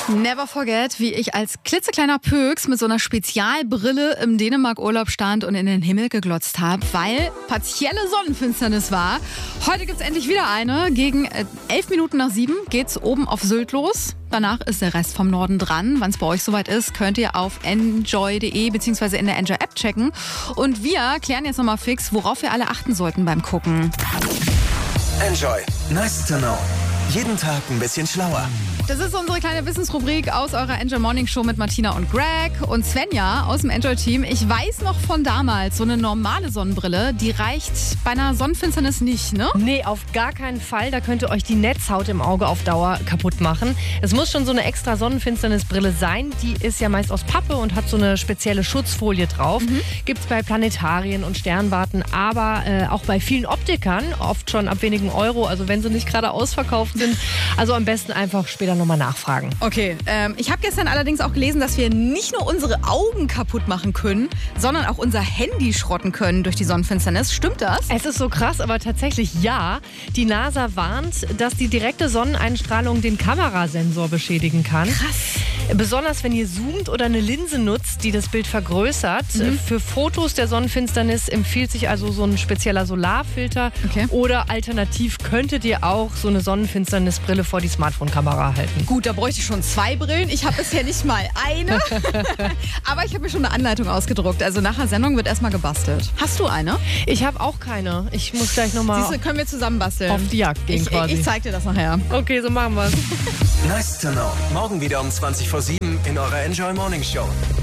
Never forget, wie ich als klitzekleiner Pöks mit so einer Spezialbrille im Dänemark-Urlaub stand und in den Himmel geglotzt habe, weil partielle Sonnenfinsternis war. Heute gibt's endlich wieder eine. Gegen 11 Minuten nach 7 geht's oben auf Sylt los. Danach ist der Rest vom Norden dran. Wann es bei euch soweit ist, könnt ihr auf enjoy.de bzw. in der Enjoy-App checken. Und wir klären jetzt nochmal fix, worauf wir alle achten sollten beim Gucken. Enjoy. Nice to know. Jeden Tag ein bisschen schlauer. Das ist unsere kleine Wissensrubrik aus eurer Enjoy Morning Show mit Martina und Greg und Svenja aus dem Enjoy-Team. Ich weiß noch von damals, so eine normale Sonnenbrille, die reicht bei einer Sonnenfinsternis nicht, ne? Nee, auf gar keinen Fall. Da könnte euch die Netzhaut im Auge auf Dauer kaputt machen. Es muss schon so eine extra Sonnenfinsternisbrille sein. Die ist ja meist aus Pappe und hat so eine spezielle Schutzfolie drauf. Gibt's bei Planetarien und Sternwarten, aber auch bei vielen Optikern, oft schon ab wenigen Euro, also wenn sie nicht gerade ausverkauft sind. Also am besten einfach später nochmal nachfragen. Okay, ich habe gestern allerdings auch gelesen, dass wir nicht nur unsere Augen kaputt machen können, sondern auch unser Handy schrotten können durch die Sonnenfinsternis. Stimmt das? Es ist so krass, aber tatsächlich ja. Die NASA warnt, dass die direkte Sonneneinstrahlung den Kamerasensor beschädigen kann. Krass. Besonders wenn ihr zoomt oder eine Linse nutzt, die das Bild vergrößert. Für Fotos der Sonnenfinsternis empfiehlt sich also so ein spezieller Solarfilter. Okay. Oder alternativ könntet ihr auch so eine Sonnenfinsternisbrille vor die Smartphone-Kamera halten. Gut, da bräuchte ich schon 2 Brillen. Ich habe bisher nicht mal eine. Aber ich habe mir schon eine Anleitung ausgedruckt. Also nach der Sendung wird erstmal gebastelt. Hast du eine? Ich habe auch keine. Ich muss gleich nochmal Siehst du, können wir zusammen basteln. auf die Jagd gehen quasi. Ich zeig dir das nachher. Okay, so machen wir's. Nice to know. Morgen wieder um 20 vor 7 in eurer Enjoy Morning Show.